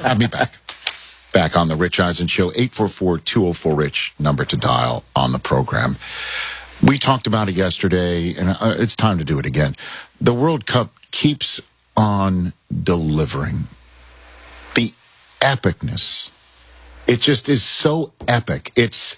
Have me back. Back on the Rich Eisen Show, 844-204-RICH, number to dial on the program. We talked about it yesterday, and it's time to do it again. The World Cup keeps on delivering. The epicness. It just is so epic. It's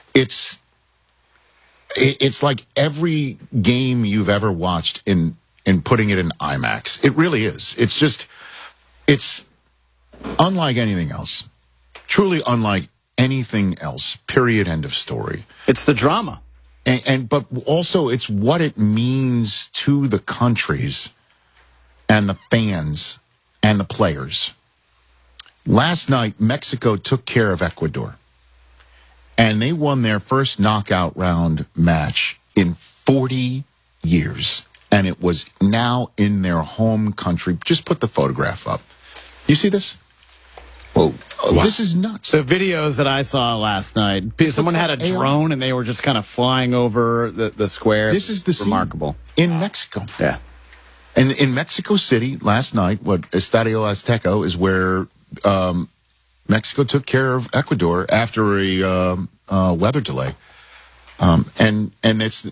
like every game you've ever watched in putting it in IMAX. It really is. It's unlike anything else. Truly unlike anything else. Period. End of story. It's the drama. But also it's what it means to the countries and the fans and the players. Last night, Mexico took care of Ecuador. And they won their first knockout round match in 40 years. And it was now in their home country. Just put the photograph up. You see this? Whoa. Wow. This is nuts. The videos that I saw last night, someone had a drone and they were just kind of flying over the square. This is the remarkable. In Mexico. Yeah. And in Mexico City last night, Estadio Azteca is where Mexico took care of Ecuador after a weather delay. And it's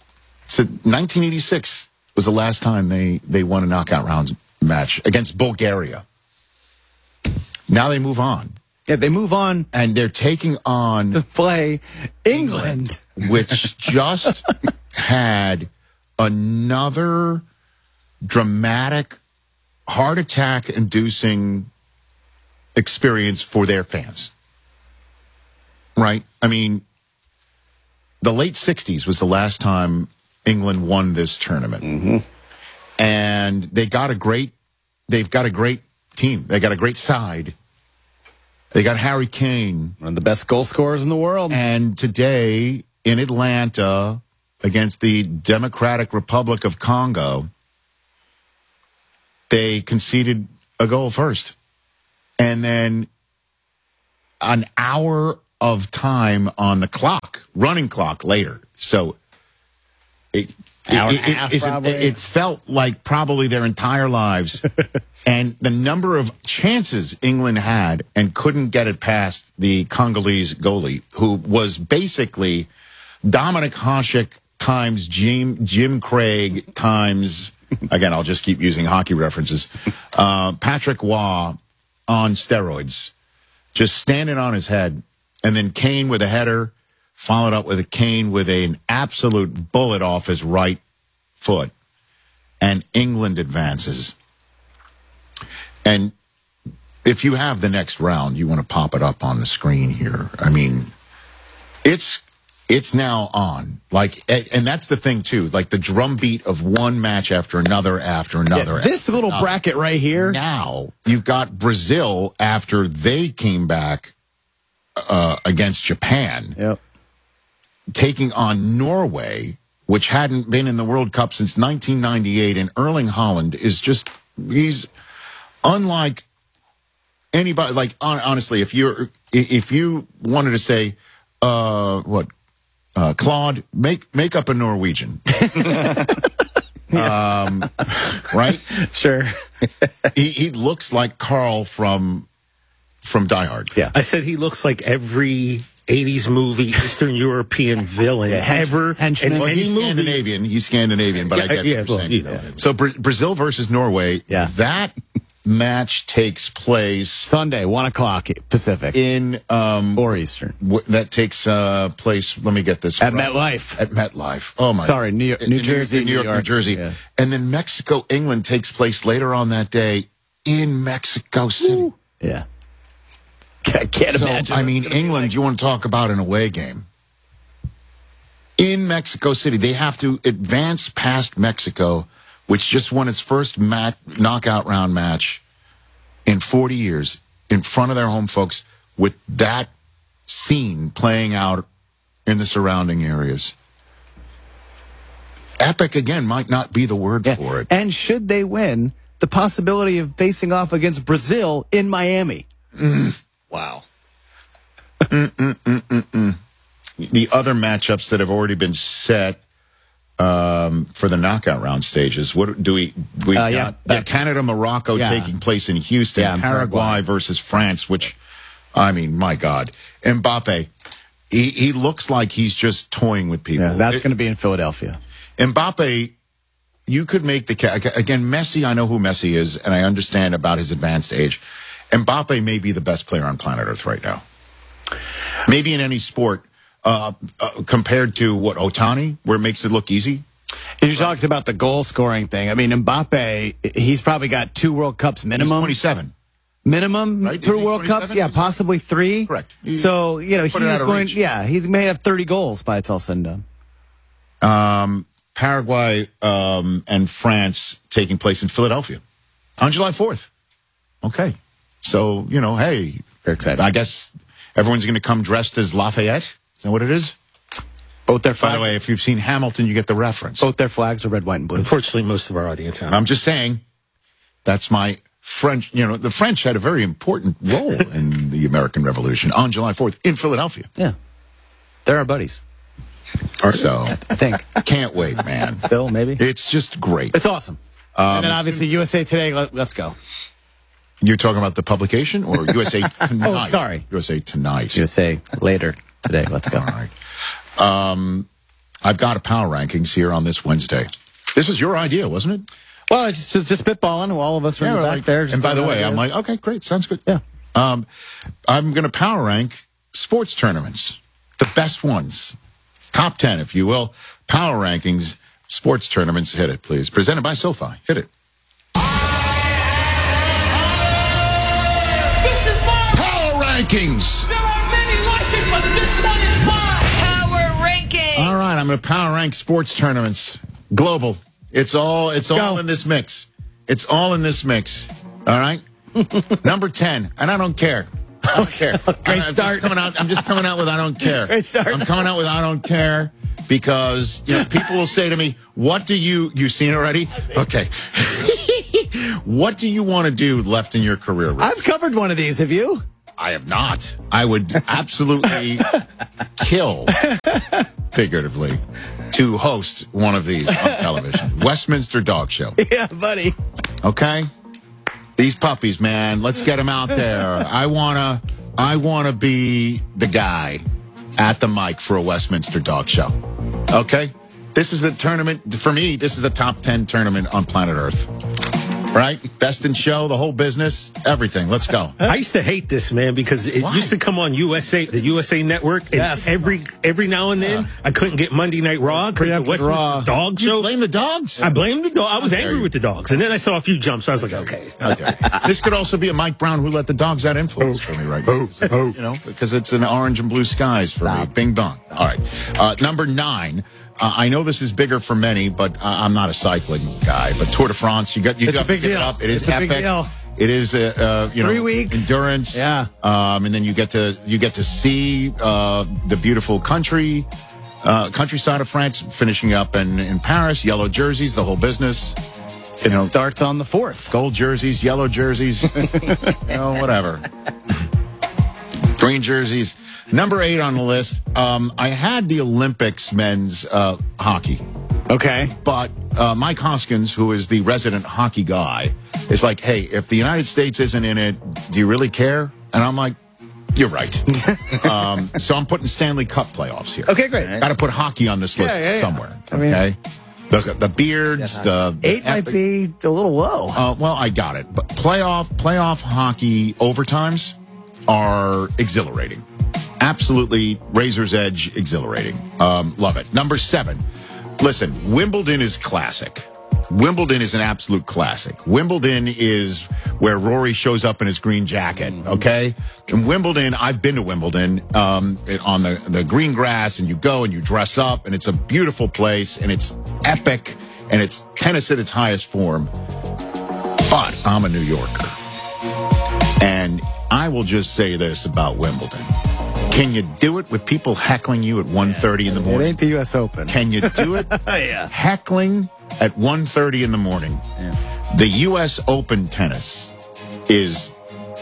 1986 was the last time they won a knockout round match against Bulgaria. Now they move on. Yeah, they move on. And they're taking on to play England, which just had another dramatic, heart attack-inducing experience for their fans. Right? I mean, the late 60s was the last time England won this tournament. Mm-hmm. And they've got a great team. They got a great side. They got Harry Kane. One of the best goal scorers in the world. And today in Atlanta against the Democratic Republic of Congo, they conceded a goal first. And then an hour of time on the clock, running clock later. So it felt like probably their entire lives. And the number of chances England had and couldn't get it past the Congolese goalie, who was basically Dominic Hasek times Jim Craig times, again, I'll just keep using hockey references, Patrick Waugh on steroids, just standing on his head. And then Kane with a header, followed up with a Kane with an absolute bullet off his right foot. And England advances. And if you have the next round, you want to pop it up on the screen here. I mean, it's now on. And that's the thing, too. Like the drumbeat of one match after another after another. Yeah, this little bracket right here. Now, you've got Brazil after they came back against Japan. Yep. Taking on Norway, which hadn't been in the World Cup since 1998. And Erling Haaland is he's unlike anybody. Like, honestly, if you wanted to say, Claude, make up a Norwegian. Right? Sure. He looks like Carl from Die Hard. Yeah. I said he looks like every 80s movie Eastern European villain ever. Well, he's Scandinavian, but I get what you're saying. You know. So Brazil versus Norway, that match takes place Sunday, 1 o'clock Pacific. In or Eastern. That takes place, let me get this at right. MetLife. At MetLife. Oh my. Sorry, New Jersey. New York, New Jersey. Yeah. And then Mexico, England takes place later on that day in Mexico City. Woo. Yeah. I can't imagine. I mean, England, you want to talk about an away game. In Mexico City, they have to advance past Mexico, which just won its first knockout round match in 40 years in front of their home folks with that scene playing out in the surrounding areas. Epic, again, might not be the word for it. And should they win, the possibility of facing off against Brazil in Miami. Wow. The other matchups that have already been set, for the knockout round stages. What do we got? Canada, Morocco taking place in Houston. Yeah, Paraguay versus France, which, I mean, my God. Mbappe, he looks like he's just toying with people. Yeah, that's going to be in Philadelphia. Mbappe, you could make the again, Messi, I know who Messi is, and I understand about his advanced age. Mbappe may be the best player on planet Earth right now. Maybe in any sport, compared to what, Otani, where it makes it look easy. And you talked about the goal scoring thing. I mean, Mbappe, he's probably got 2 World Cups minimum. He's 27. Minimum, right? 2 World Cups? Yeah, possibly 3. Correct. So, you know, he's going, reach. he's may have 30 goals by it's all said and done. Paraguay and France taking place in Philadelphia on July 4th. Okay. So, you know, hey. Very excited. I guess everyone's going to come dressed as Lafayette. Is that what it is? Both their flags. By the way, if you've seen Hamilton, you get the reference. Both their flags are red, white, and blue. Unfortunately, most of our audience have. I'm just saying, that's my French, you know, the French had a very important role in the American Revolution on July 4th in Philadelphia. Yeah. They're our buddies. So, I think. Can't wait, man. Still, maybe? It's just great. It's awesome. And then obviously USA Today, let's go. You're talking about the publication or USA Tonight? Oh, sorry. USA Tonight. USA Later Today, let's go. All right. I've got a power rankings here on this Wednesday. This was your idea, wasn't it? Well, it's just spitballing. All of us are back there. And by the way, I'm like, okay, great. Sounds good. Yeah. I'm going to power rank sports tournaments, the best ones. Top 10, if you will. Power rankings, sports tournaments. Hit it, please. Presented by SoFi. Hit it. This is mine. Power rankings. There are many like it, but this one is mine. Power rankings. All right, I'm going to power rank sports tournaments. Global. It's all in this mix. It's all in this mix. All right? Number 10, and I don't care. I don't care. Great start. I'm just coming out with I don't care. Great start. I'm coming out with I don't care because, you know, people will say to me, what do you've seen already? Okay. What do you want to do left in your career, Rick? I've covered one of these. Have you? I have not. I would absolutely kill, figuratively, to host one of these on television. Westminster Dog Show. Yeah, buddy. Okay? These puppies, man, let's get them out there. I wanna be the guy at the mic for a Westminster Dog Show. Okay? This is a tournament, for me, this is a top 10 tournament on planet Earth. Right? Best in show, the whole business, everything. Let's go. I used to hate this, man, because it used to come on USA, the USA Network, and Yes. every now and then I couldn't get Monday Night Raw because the Preempted Westminster Raw. Dog You Show. blame the dogs? I blamed the dog. I was How dare angry you. with the dogs, and then I saw a few jumps. I was like, okay. How dare you. This could also be a Mike Brown who let the dogs out influence for me right now. You know, because it's an orange and blue skies for me. Bing bong. All right. Number 9. I know this is bigger for many, but I'm not a cycling guy. But Tour de France, you It's have a big to give deal. it up. It is It's a epic. big deal. It is 3 weeks. endurance. Yeah. And then you get to see the beautiful countryside of France, finishing up in Paris. Yellow jerseys, the whole business. It starts on the 4th. Gold jerseys, yellow jerseys, whatever. Green jerseys. Number 8 on the list. I had the Olympics men's hockey. Okay. But Mike Hoskins, who is the resident hockey guy, is like, hey, if the United States isn't in it, do you really care? And I'm like, you're right. So I'm putting Stanley Cup playoffs here. Okay, great. Got to put hockey on this list Yeah. somewhere. I mean- Okay. The beards, the 8 might be a little low. well, I got it. But playoff hockey overtimes are exhilarating. Absolutely razor's edge exhilarating. Love it. Number 7. Listen, Wimbledon is classic. Wimbledon is an absolute classic. Wimbledon is where Rory shows up in his green jacket, okay? And Wimbledon, I've been to Wimbledon on the green grass, and you go and you dress up, and it's a beautiful place, and it's epic, and it's tennis at its highest form. But I'm a New Yorker. And I will just say this about Wimbledon. Can you do it with people heckling you at 1:30 in the It morning? ain't the U.S. Open. Can you do it? Yeah. Heckling at 1:30 in the morning. The U.S. Open tennis is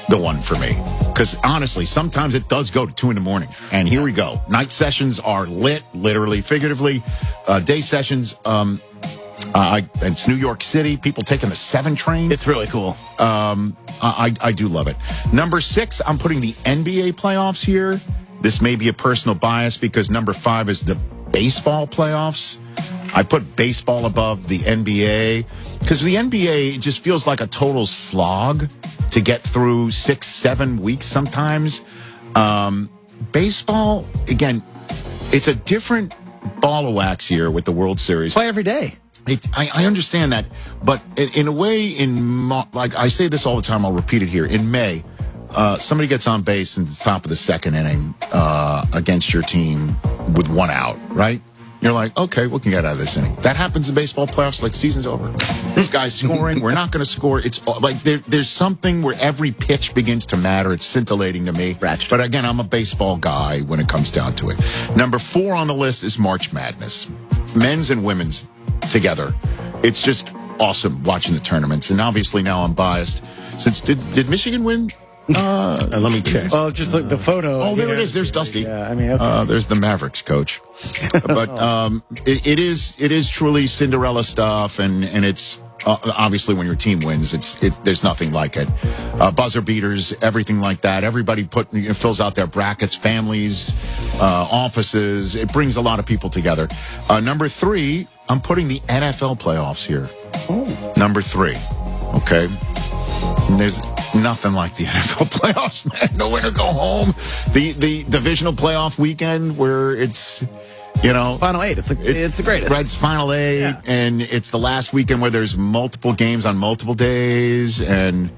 the one for me. Because honestly, sometimes it does go to 2 a.m. And here we go. Night sessions are lit, literally, figuratively. Day sessions, it's New York City. People taking the 7 train. It's really cool. I do love it. Number 6, I'm putting the NBA playoffs here. This may be a personal bias because number 5 is the baseball playoffs. I put baseball above the NBA because the NBA it just feels like a total slog to get through 6-7 weeks sometimes. Baseball, again, it's a different ball of wax here with the World Series. Play every day. I understand that, but in a way, like I say this all the time, I'll repeat it here. In May, somebody gets on base in the top of the 2nd inning against your team with 1 out, right? You're like, okay, we can get out of this inning. That happens in baseball playoffs, like season's over. This guy's scoring. We're not going to score. It's like there's something where every pitch begins to matter. It's scintillating to me. Ratchet. But again, I'm a baseball guy when it comes down to it. Number 4 on the list is March Madness. Men's and women's together. It's just awesome watching the tournaments. And obviously now I'm biased. Since did Michigan win? Let me check. Oh, just look the photo. Oh, there it is. There's Dusty. Yeah, I mean, okay. There's the Mavericks coach. But it is truly Cinderella stuff, and it's obviously when your team wins, there's nothing like it. Buzzer beaters, everything like that. Everybody fills out their brackets, families, offices. It brings a lot of people together. Number 3, I'm putting the NFL playoffs here. Oh. Number 3. Okay. And there's nothing like the NFL playoffs, man. No winner, go home. The divisional playoff weekend where it's, Final 8. It's the greatest. Reds Final 8, and it's the last weekend where there's multiple games on multiple days, and,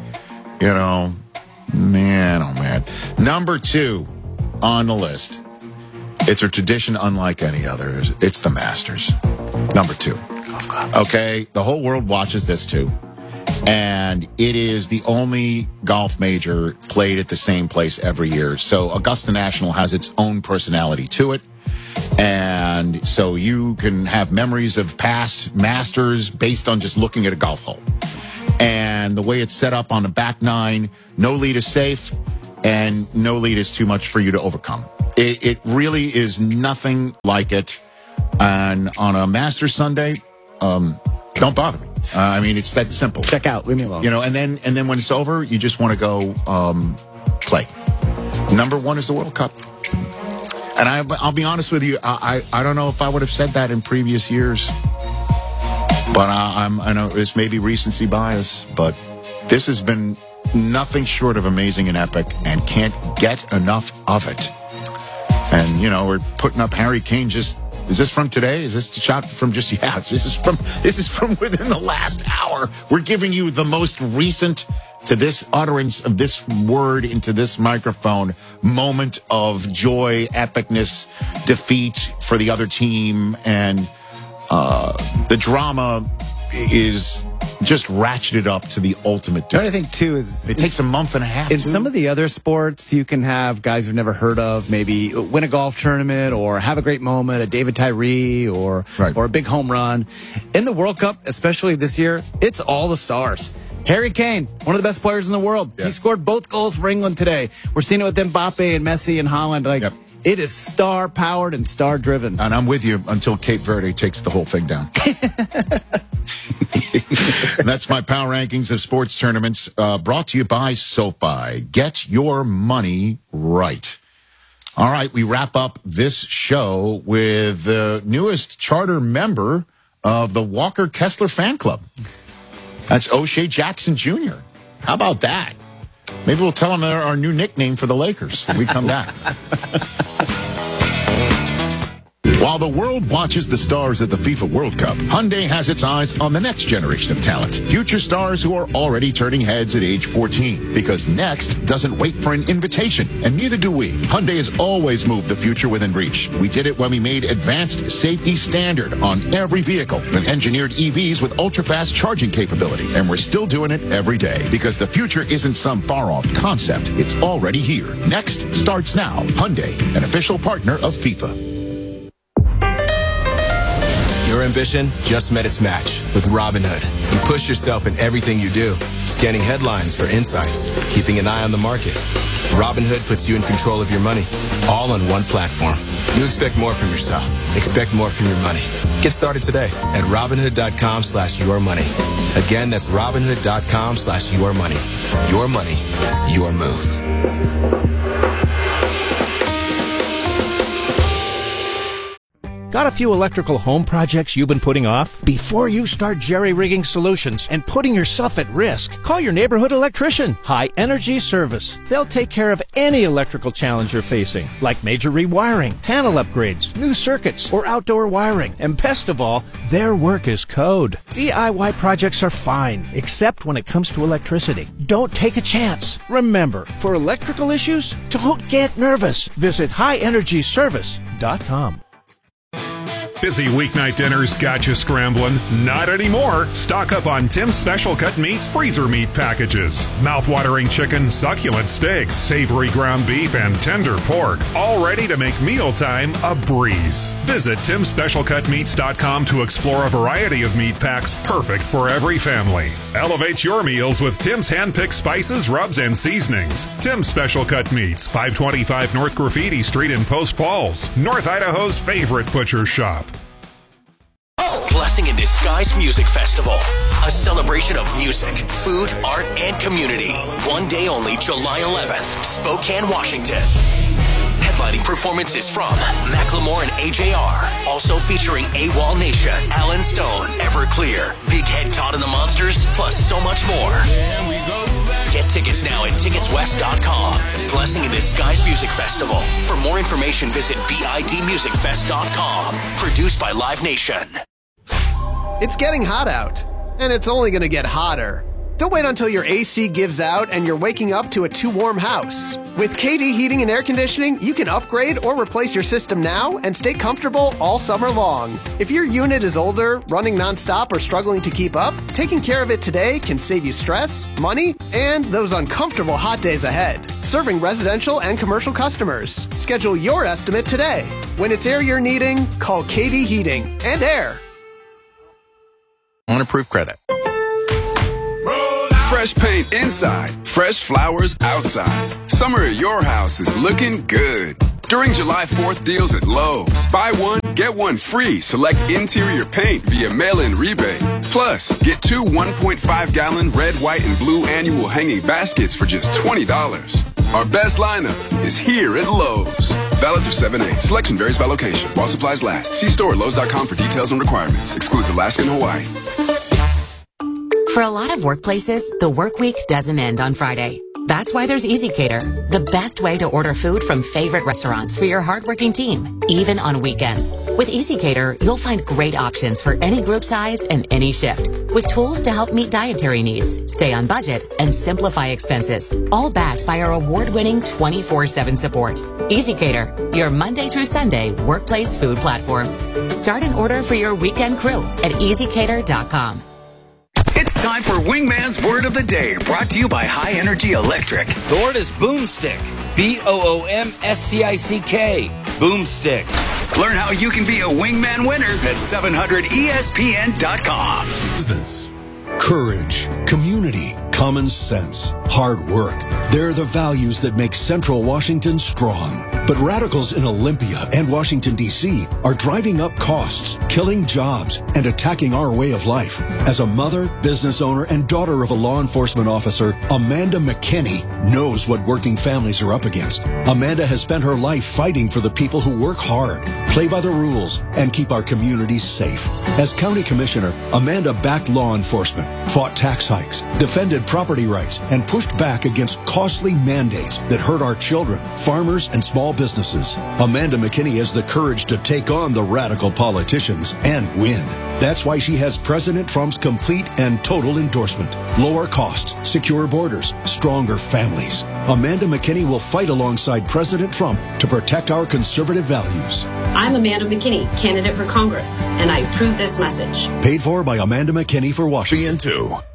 man, oh, man. Number 2 on the list. It's a tradition unlike any other. It's the Masters. Number 2. Okay, the whole world watches this, too. And it is the only golf major played at the same place every year. So Augusta National has its own personality to it. And so you can have memories of past Masters based on just looking at a golf hole. And the way it's set up on the back 9, no lead is safe and no lead is too much for you to overcome. It really is nothing like it. And on a Masters Sunday, don't bother me. I mean, it's that simple. Check out. Leave me alone. And then when it's over, you just want to go play. Number 1 is the World Cup. And I'll be honest with you, I don't know if I would have said that in previous years. But I know this may be recency bias, but this has been nothing short of amazing and epic, and can't get enough of it. And we're putting up Harry Kane just. Is this from today? Is this shot from just, this is from within the last hour. We're giving you the most recent to this utterance of this word into this microphone moment of joy, epicness, defeat for the other team. And the drama is just ratcheted up to the ultimate. What I think, too, is it takes a month and a half. In some of the other sports, you can have guys you've never heard of maybe win a golf tournament or have a great moment, a David Tyree or a big home run. In the World Cup, especially this year, it's all the stars. Harry Kane, one of the best players in the world. Yeah. He scored both goals for England today. We're seeing it with Mbappe and Messi and Haaland. It is star-powered and star-driven. And I'm with you until Cape Verde takes the whole thing down. And that's my power rankings of sports tournaments, brought to you by SoFi. Get your money right. All right, we wrap up this show with the newest charter member of the Walker Kessler fan club. That's O'Shea Jackson Jr. How about that? Maybe we'll tell them they're our new nickname for the Lakers when we come back. While the world watches the stars at the FIFA World Cup, Hyundai has its eyes on the next generation of talent. Future stars who are already turning heads at age 14. Because next doesn't wait for an invitation, and neither do we. Hyundai has always moved the future within reach. We did it when we made advanced safety standard on every vehicle and engineered EVs with ultra-fast charging capability. And we're still doing it every day. Because the future isn't some far-off concept. It's already here. Next starts now. Hyundai, an official partner of FIFA. Your ambition just met its match with Robinhood. You push yourself in everything you do, scanning headlines for insights, keeping an eye on the market. Robinhood puts you in control of your money, all on one platform. You expect more from yourself. Expect more from your money. Get started today at Robinhood.com/yourmoney. Again, that's Robinhood.com/yourmoney. Your money, your move. Got a few electrical home projects you've been putting off? Before you start jerry-rigging solutions and putting yourself at risk, call your neighborhood electrician, High Energy Service. They'll take care of any electrical challenge you're facing, like major rewiring, panel upgrades, new circuits, or outdoor wiring. And best of all, their work is code. DIY projects are fine, except when it comes to electricity. Don't take a chance. Remember, for electrical issues, don't get nervous. Visit highenergyservice.com. Busy weeknight dinners got you scrambling? Not anymore. Stock up on Tim's Special Cut Meats freezer meat packages. Mouth-watering chicken, succulent steaks, savory ground beef, and tender pork. All ready to make mealtime a breeze. Visit Tim'sSpecialCutMeats.com to explore a variety of meat packs perfect for every family. Elevate your meals with Tim's hand-picked spices, rubs, and seasonings. Tim's Special Cut Meats, 525 North Graffiti Street in Post Falls, North Idaho's favorite butcher shop. Blessing in Disguise Music Festival, a celebration of music, food, art, and community. One day only, July 11th, Spokane, Washington. Headlining performances from Macklemore and AJR, also featuring AWOL Nation, Alan Stone, Everclear, Big Head Todd and the Monsters, plus so much more. Get tickets now at ticketswest.com. Blessing in Disguise Music Festival. For more information, visit bidmusicfest.com. Produced by Live Nation. It's getting hot out, and it's only going to get hotter. Don't wait until your AC gives out and you're waking up to a too warm house. With KD Heating and Air Conditioning, you can upgrade or replace your system now and stay comfortable all summer long. If your unit is older, running nonstop, or struggling to keep up, taking care of it today can save you stress, money, and those uncomfortable hot days ahead. Serving residential and commercial customers. Schedule your estimate today. When it's air you're needing, call KD Heating and Air. On approved credit. Fresh paint inside, fresh flowers outside. Summer at your house is looking good. During July 4th deals at Lowe's. Buy one, get one free. Select interior paint via mail-in rebate. Plus, get 2 1.5-gallon red, white, and blue annual hanging baskets for just $20. Our best lineup is here at Lowe's. Valid through 7/8. Selection varies by location. While supplies last. See store at Lowe's.com for details and requirements. Excludes Alaska and Hawaii. For a lot of workplaces, the work week doesn't end on Friday. That's why there's EasyCater, the best way to order food from favorite restaurants for your hardworking team, even on weekends. With EasyCater, you'll find great options for any group size and any shift, with tools to help meet dietary needs, stay on budget, and simplify expenses, all backed by our award-winning 24/7 support. EasyCater, your Monday through Sunday workplace food platform. Start an order for your weekend crew at easycater.com. It's time for Wingman's Word of the Day, brought to you by High Energy Electric. The word is boomstick. BOOMSTICK. Boomstick. Learn how you can be a Wingman winner at 700ESPN.com. Business, courage, community, common sense, hard work. They're the values that make Central Washington strong. But radicals in Olympia and Washington, D.C. are driving up costs, killing jobs, and attacking our way of life. As a mother, business owner, and daughter of a law enforcement officer, Amanda McKinney knows what working families are up against. Amanda has spent her life fighting for the people who work hard, play by the rules, and keep our communities safe. As county commissioner, Amanda backed law enforcement, fought tax hikes, defended property rights, and pushed back against costly mandates that hurt our children, farmers, and small businesses. Amanda McKinney has the courage to take on the radical politicians and win. That's why she has President Trump's complete and total endorsement. Lower costs, secure borders, stronger families. Amanda McKinney will fight alongside President Trump to protect our conservative values. I'm Amanda McKinney, candidate for Congress, and I approve this message. Paid for by Amanda McKinney for Washington. BN2.